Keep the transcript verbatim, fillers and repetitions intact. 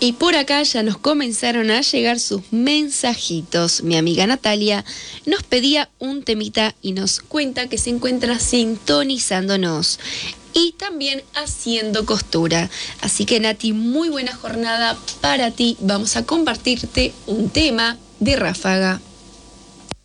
Y por acá ya nos comenzaron a llegar sus mensajitos. Mi amiga Natalia nos pedía un temita y nos cuenta que se encuentra sintonizándonos y también haciendo costura. Así que Nati, muy buena jornada para ti. Vamos a compartirte un tema de Ráfaga.